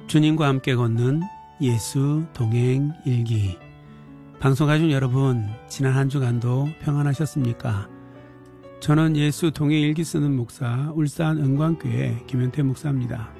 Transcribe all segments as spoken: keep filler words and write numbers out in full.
주님과 함께 걷는 예수 동행 일기. 방송 가족 여러분, 지난 한 주간도 평안하셨습니까? 저는 예수 동행 일기 쓰는 목사, 울산 은광교회 김현태 목사입니다.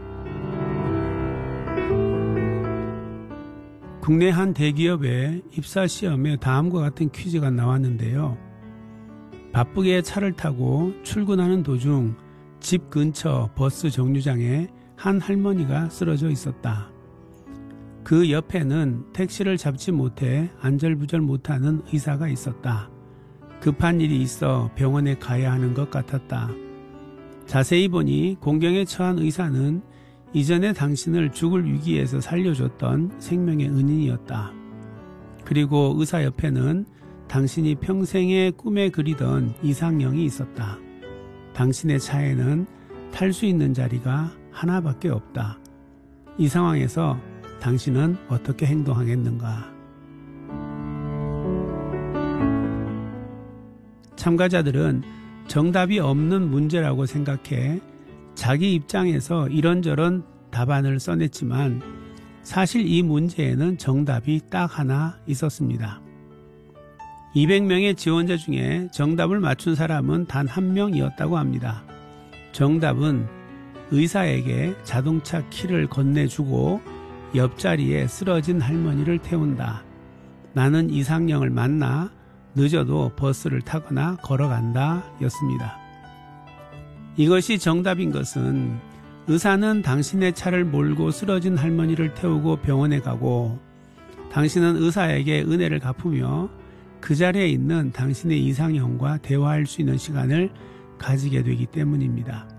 국내 한 대기업의 입사 시험에 다음과 같은 퀴즈가 나왔는데요. 바쁘게 차를 타고 출근하는 도중 집 근처 버스 정류장에 한 할머니가 쓰러져 있었다. 그 옆에는 택시를 잡지 못해 안절부절 못하는 의사가 있었다. 급한 일이 있어 병원에 가야 하는 것 같았다. 자세히 보니 공경에 처한 의사는 이전에 당신을 죽을 위기에서 살려줬던 생명의 은인이었다. 그리고 의사 옆에는 당신이 평생의 꿈에 그리던 이상형이 있었다. 당신의 차에는 탈 수 있는 자리가 하나밖에 없다. 이 상황에서 당신은 어떻게 행동하겠는가? 참가자들은 정답이 없는 문제라고 생각해 자기 입장에서 이런저런 답안을 써냈지만 사실 이 문제에는 정답이 딱 하나 있었습니다. 이백 명의 지원자 중에 정답을 맞춘 사람은 단 한 명이었다고 합니다. 정답은 의사에게 자동차 키를 건네주고 옆자리에 쓰러진 할머니를 태운다. 나는 이상형을 만나 늦어도 버스를 타거나 걸어간다 였습니다. 이것이 정답인 것은 의사는 당신의 차를 몰고 쓰러진 할머니를 태우고 병원에 가고 당신은 의사에게 은혜를 갚으며 그 자리에 있는 당신의 이상형과 대화할 수 있는 시간을 가지게 되기 때문입니다.